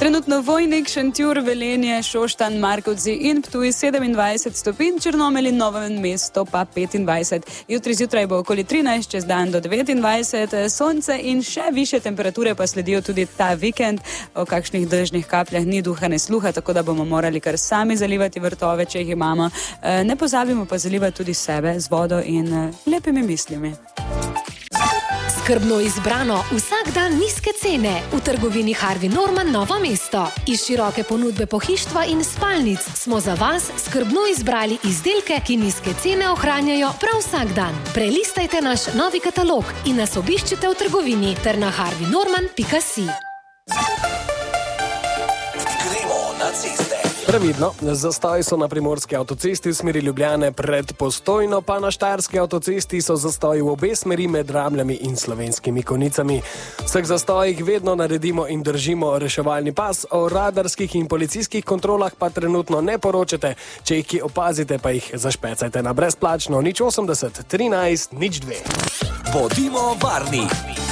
Trenutno Vojnik, Šentjur, Velenje, Šoštanj, Markovci in Ptuj 27 stopinj, Črnomelj in Novo mesto pa 25. Jutri zjutraj bo okoli 13, čez dan do 29, sonce in še više temperature pa sledijo tudi ta vikend. O kakšnih dežnih kapljah ni duha ne sluha, tako da bomo morali kar sami zalivati vrtove, če jih imamo. Ne pozabimo pa zalivati tudi sebe z vodo in lepimi mislimi. Skrbno izbrano, vsak dan nizke cene v trgovini Harvey Norman Novo mesto. Iz široke ponudbe pohištva in spalnic smo za vas skrbno izbrali izdelke, ki nizke cene ohranjajo prav vsak dan. Prelistajte naš novi katalog in nas obiščite v trgovini ter na harveynorman.si. Gremo na ceste. Previdno, zastoji so na primorski avtocesti v smeri Ljubljane pred Postojno, pa na štajerski avtocesti so zastoji v obe smeri med Ramljami in Slovenskimi Konjicami. Vseh zastojih vedno naredimo in držimo reševalni pas, o radarskih in policijskih kontrolah pa trenutno ne poročate. Če jih opazite, pa jih zašpecajte na brezplačno 080 13 02. Bodimo varni.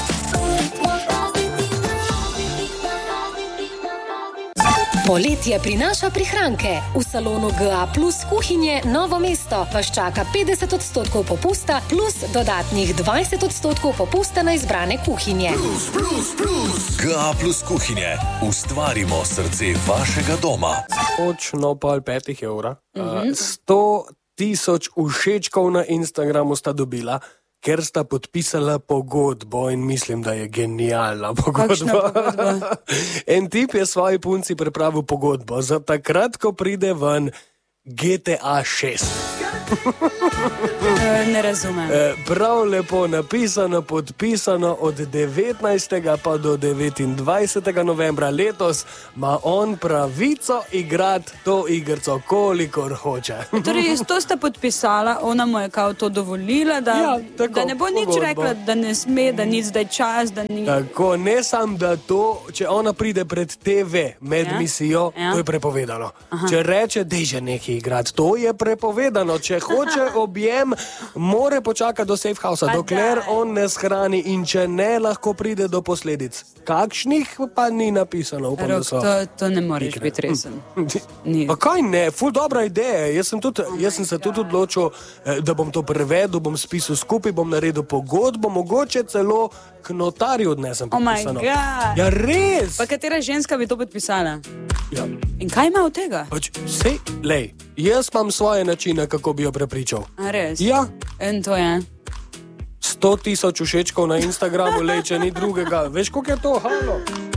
Poletje prinaša prihranke. V salonu GA Plus kuhinje Novo mesto vas čaka 50% popusta plus dodatnih 20% popusta na izbrane kuhinje. GA Plus kuhinje. Ustvarimo srce vašega doma. Točno pol 5 evra. 100,000 všečkov na Instagramu sta dobila, ker sta podpisala pogodbo in mislim, da je genialna pogodba. Kakšna pogodba? En tip je svoji punci pripravil pogodbo za takrat, ko pride ven GTA 6. Ne razumem. Prav lepo napisano, podpisano od 19. pa do 29. novembra letos ima on pravico igrati to igrico, kolikor hoče. Torej, to sta podpisala, ona mu je kao to dovolila, da ne bo nič rekla, da ne sme, da ni zdaj čas, da ni... Tako, ne sam, da to, če ona pride pred TV med misijo, to je prepovedano. Če reče, dej že nekaj igrati, to je prepovedano. Če hoče objem, more počakati do safe house, dokler on ne shrani in če ne, lahko pride do posledic. Kakšnih pa ni napisano. Upam, Rok, to ne moreš biti resen. Pa kaj ne, ful dobra ideja. Jaz sem se tudi odločil, da bom to prevedel, bom spisal skupaj, bom naredil pogodbo, mogoče celo k notarju odnesem podpisano. Oh my God. Ja, res! Pa katera ženska bi to podpisala? Ja. In kaj ima od tega? Sej, lej, jaz imam svoje načine, kako bi jo prepričal. A res? Ja. In to je? 100,000 všečkov na Instagramu, lej, če ni drugega. Veš, koliko je to? Halo?